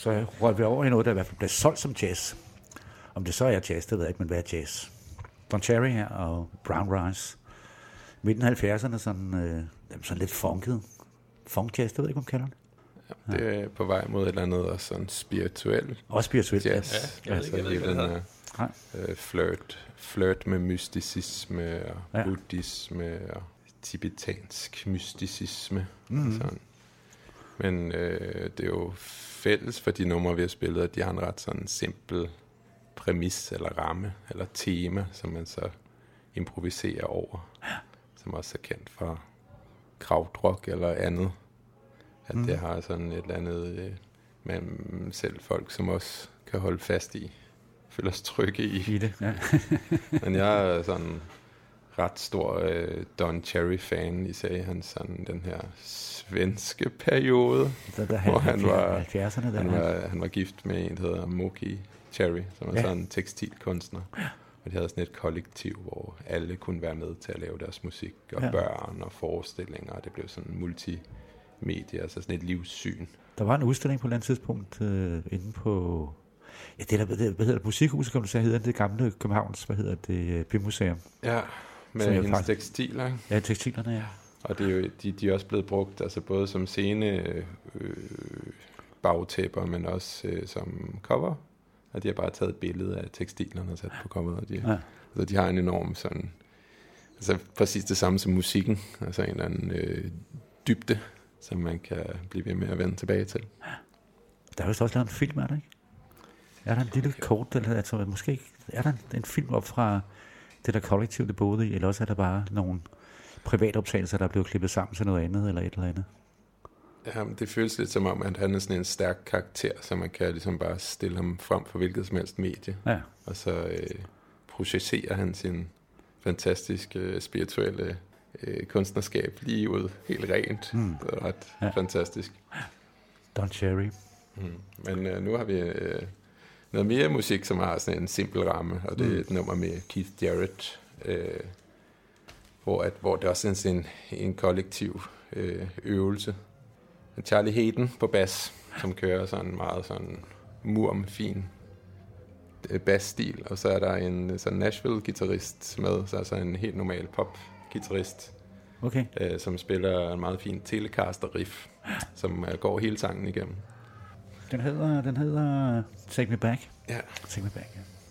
Så røg vi over i noget, der i hvert fald blev solgt som jazz. Om det så er jazz, det ved jeg ikke, men hvad er jazz? Don Cherry her og Brown Rice. Midten af 70'erne, sådan lidt funket. Funk-jazz, det ved jeg ikke, om kalder det. Ja, det er på vej mod et eller andet og sådan spirituelt. Også spirituelt, jazz. Ja. Altså flirt med mysticisme og buddhisme og tibetansk mysticisme. Sådan. Men det er jo fælles for de numre, vi har spillet, at de har en ret sådan simpel præmis eller ramme eller tema, som man så improviserer over, som også er kendt fra krautrock eller andet. At det har sådan et eller andet, man selv folk, som også kan holde fast i, føler sig trygge i det. Ja. Men jeg er sådan ret stor Don Cherry-fan, især han sådan den her svenske periode, hvor han var gift med en, der hedder Moki Cherry, som er sådan en tekstilkunstner. Og de havde sådan et kollektiv, hvor alle kunne være med til at lave deres musik, og børn og forestillinger, og det blev sådan multimedia, altså sådan et livssyn. Der var en udstilling på et eller andet tidspunkt inde på, ja, det der, hvad hedder det, Musikhuset, kan du sige, hedder det gamle Københavns, hvad hedder det, bymuseum. Ja, med hendes tekstiler. Ja, tekstilerne, ja. Og det er jo, de er også blevet brugt, altså både som scene bagtæpper, men også som cover. Og de har bare taget et billede af tekstilerne og sat på coveret. Altså, de har en enorm sådan, altså præcis det samme som musikken, altså en eller anden dybde, som man kan blive ved med at vende tilbage til. Der er jo også lavet en film, er der ikke? Er der en lille kort, altså måske ikke, er der en film op fra det der kollektiv, det boede i, eller også er der bare nogle private optagelser, der er blevet klippet sammen til noget andet, eller et eller andet? Ja, det føles lidt som om, at han er sådan en stærk karakter, så man kan ligesom bare stille ham frem for hvilket som helst medie. Ja. Og så projicerer han sin fantastiske spirituelle kunstnerskab lige ud, helt rent. Det er ret fantastisk. Don Cherry. Men nu har vi noget mere musik, som har sådan en simpel ramme, og det er et nummer med Keith Jarrett, hvor det også er sådan en kollektiv øvelse. Charlie Hayden på bas, som kører sådan meget sådan fin basstil, og så er der en sådan Nashville-guitarist med, så altså en helt normal pop-guitarist, som spiller en meget fin Telecaster-riff, som går hele sangen igennem. Den hedder Take Me Back. Ja. Take Me Back, ja.